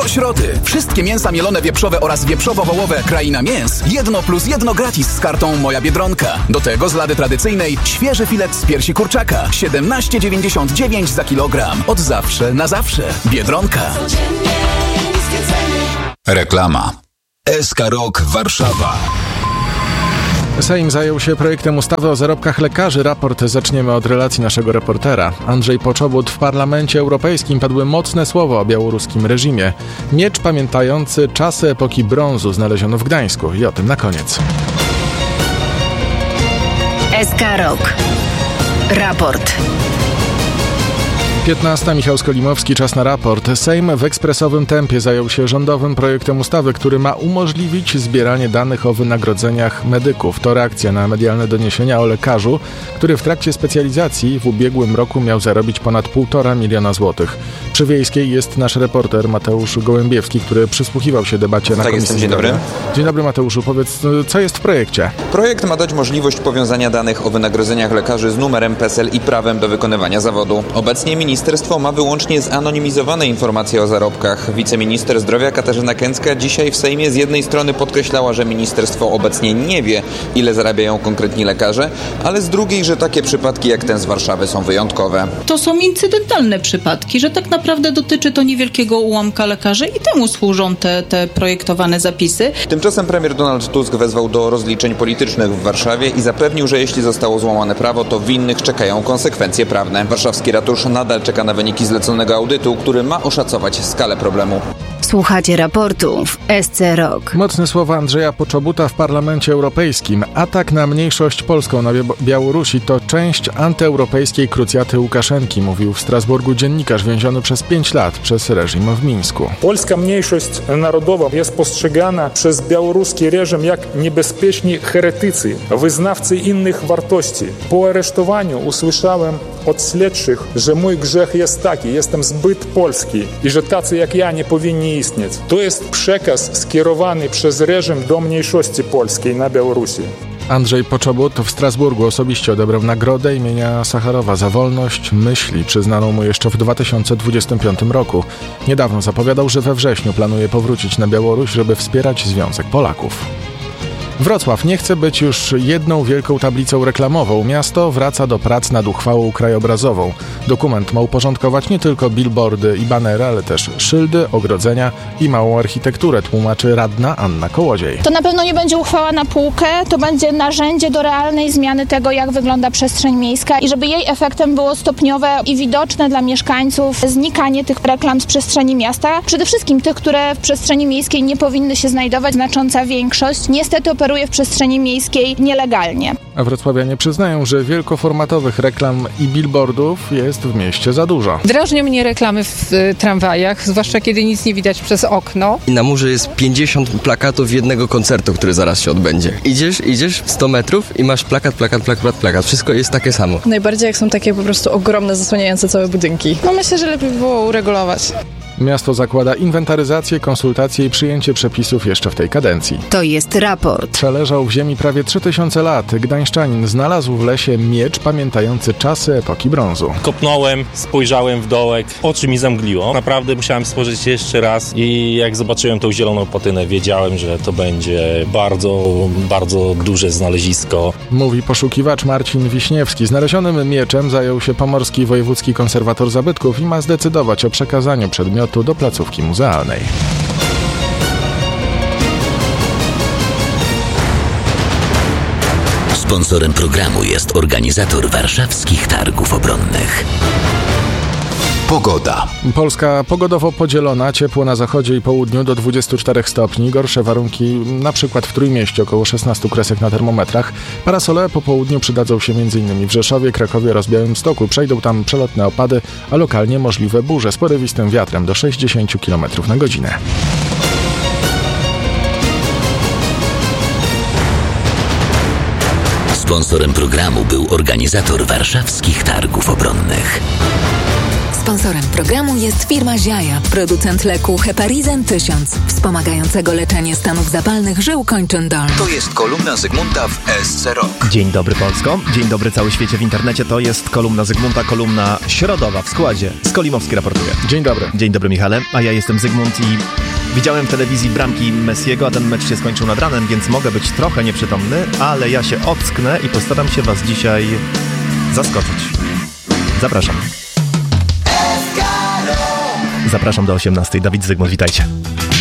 Do środy. Wszystkie mięsa mielone wieprzowe oraz wieprzowo-wołowe Kraina Mięs 1+1 gratis z kartą Moja Biedronka. Do tego z lady tradycyjnej świeży filet z piersi kurczaka 17,99 za kilogram. Od zawsze na zawsze. Biedronka. Reklama. SK Rok Warszawa. Sejm zajął się projektem ustawy o zarobkach lekarzy. Raport zaczniemy od relacji naszego reportera. Andrzej Poczobut. W Parlamencie Europejskim padły mocne słowa o białoruskim reżimie. Miecz pamiętający czasy epoki brązu znaleziono w Gdańsku. I o tym na koniec. SK Rok. Raport. 15. Michał Skolimowski, czas na raport. Sejm w ekspresowym tempie zajął się rządowym projektem ustawy, który ma umożliwić zbieranie danych o wynagrodzeniach medyków. To reakcja na medialne doniesienia o lekarzu, który w trakcie specjalizacji w ubiegłym roku miał zarobić ponad 1,5 miliona złotych. Przy Wiejskiej jest nasz reporter Mateusz Gołębiewski, który przysłuchiwał się debacie na Komisji. Dzień dobry. Dzień dobry, Mateuszu. Powiedz, co jest w projekcie? Projekt ma dać możliwość powiązania danych o wynagrodzeniach lekarzy z numerem PESEL i prawem do wykonywania zawodu. Obecnie ministerstwo ma wyłącznie zanonimizowane informacje o zarobkach. Wiceminister zdrowia Katarzyna Kęcka dzisiaj w Sejmie z jednej strony podkreślała, że ministerstwo obecnie nie wie, ile zarabiają konkretni lekarze, ale z drugiej, że takie przypadki jak ten z Warszawy są wyjątkowe. To są incydentalne przypadki, że tak naprawdę dotyczy to niewielkiego ułamka lekarzy i temu służą te projektowane zapisy. Tymczasem premier Donald Tusk wezwał do rozliczeń politycznych w Warszawie i zapewnił, że jeśli zostało złamane prawo, to winnych czekają konsekwencje prawne. Warszawski ratusz nadal czeka na wyniki zleconego audytu, który ma oszacować skalę problemu. Słuchacie raportu w SC Rok. Mocne słowa Andrzeja Poczobuta w Parlamencie Europejskim. Atak na mniejszość polską na Białorusi to część antyeuropejskiej krucjaty Łukaszenki, mówił w Strasburgu dziennikarz więziony przez 5 lat przez reżim w Mińsku. Polska mniejszość narodowa jest postrzegana przez białoruski reżim jak niebezpieczni heretycy, wyznawcy innych wartości. Po aresztowaniu usłyszałem od śledczych, że mój grzech jest taki, jestem zbyt polski i że tacy jak ja nie powinni istnieć. To jest przekaz skierowany przez reżim do mniejszości polskiej na Białorusi. Andrzej Poczobut w Strasburgu osobiście odebrał nagrodę imienia Sacharowa za wolność myśli, przyznaną mu jeszcze w 2025 roku. Niedawno zapowiadał, że we wrześniu planuje powrócić na Białoruś, żeby wspierać Związek Polaków. Wrocław nie chce być już jedną wielką tablicą reklamową. Miasto wraca do prac nad uchwałą krajobrazową. Dokument ma uporządkować nie tylko billboardy i banery, ale też szyldy, ogrodzenia i małą architekturę, tłumaczy radna Anna Kołodziej. To na pewno nie będzie uchwała na półkę, to będzie narzędzie do realnej zmiany tego, jak wygląda przestrzeń miejska i żeby jej efektem było stopniowe i widoczne dla mieszkańców znikanie tych reklam z przestrzeni miasta. Przede wszystkim tych, które w przestrzeni miejskiej nie powinny się znajdować. Znacząca większość niestety operuje w przestrzeni miejskiej nielegalnie. A wrocławianie przyznają, że wielkoformatowych reklam i billboardów jest w mieście za dużo. Drażnią mnie reklamy w tramwajach, zwłaszcza kiedy nic nie widać przez okno. I na murze jest 50 plakatów jednego koncertu, który zaraz się odbędzie. Idziesz 100 metrów i masz plakat. Wszystko jest takie samo. Najbardziej jak są takie po prostu ogromne, zasłaniające całe budynki. No myślę, że lepiej by było uregulować. Miasto zakłada inwentaryzację, konsultacje i przyjęcie przepisów jeszcze w tej kadencji. To jest raport. Przeleżał w ziemi prawie 3000 lat. Gdańszczanin znalazł w lesie miecz pamiętający czasy epoki brązu. Kopnąłem, spojrzałem w dołek, oczy mi zamgliło. Naprawdę musiałem spojrzeć jeszcze raz i jak zobaczyłem tą zieloną patynę, wiedziałem, że to będzie bardzo, bardzo duże znalezisko. Mówi poszukiwacz Marcin Wiśniewski. Znalezionym mieczem zajął się Pomorski Wojewódzki Konserwator Zabytków i ma zdecydować o przekazaniu przedmiotu do placówki muzealnej. Sponsorem programu jest organizator warszawskich targów obronnych. Pogoda. Polska pogodowo podzielona, ciepło na zachodzie i południu do 24 stopni, gorsze warunki na przykład w Trójmieście, około 16 kresek na termometrach. Parasole po południu przydadzą się m.in. w Rzeszowie, Krakowie oraz Białymstoku. Przejdą tam przelotne opady, a lokalnie możliwe burze z porywistym wiatrem do 60 km na godzinę. Sponsorem programu był organizator warszawskich targów obronnych. Sponsorem programu jest firma Ziaja, producent leku Heparizan 1000, wspomagającego leczenie stanów zapalnych żył kończyn dolnych. To jest kolumna Zygmunta w SC Rock. Dzień dobry Polsko, dzień dobry cały świecie w internecie. To jest kolumna Zygmunta, kolumna środowa w składzie. Skolimowski raportuje. Dzień dobry. Dzień dobry Michale, a ja jestem Zygmunt i widziałem w telewizji bramki Messiego, a ten mecz się skończył nad ranem, więc mogę być trochę nieprzytomny, ale ja się ocknę i postaram się was dzisiaj zaskoczyć. Zapraszam. Zapraszam do 18. Dawid Zygmunt, witajcie.